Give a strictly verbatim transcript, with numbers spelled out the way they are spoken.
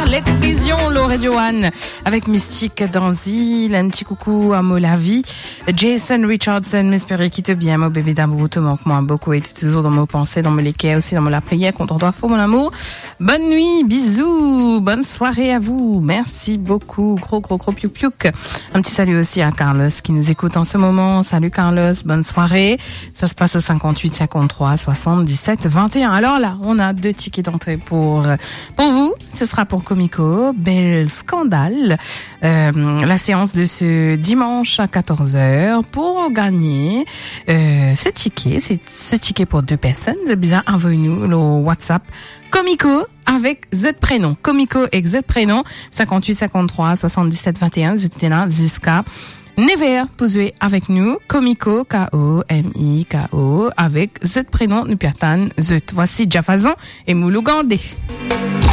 l'explosion, le Radio One, avec Mystique Danzy, un petit coucou à Molavi, Jason Richardson, m'espérer qu'il te bien, mon bébé d'amour, te manque moi beaucoup et tu es toujours dans mes pensées, dans mes léquets, aussi dans la prière, contre toi, faux mon amour. Bonne nuit, bisous, bonne soirée à vous, merci beaucoup, gros gros gros piou piou. Un petit salut aussi à Carlos qui nous écoute en ce moment, salut Carlos, bonne soirée, ça se passe au cinquante-huit cinquante-trois soixante-dix-sept vingt et un. Alors là, on a deux tickets d'entrée pour, pour vous, ce sera pour Comico, bel scandale, euh, la séance de ce dimanche à quatorze heures pour gagner euh, ce ticket, c'est ce ticket pour deux personnes, c'est bien, envoyez-nous le WhatsApp Comico avec Z prénom, Comico avec Z prénom, cinquante-huit cinquante-trois soixante-dix-sept vingt et un, c'était là jusqu'à neuf heures pour jouer avec nous, Comico, K O M I K O, avec Z prénom, nous piertan, Z. Voici Jafazan et Moulougandé.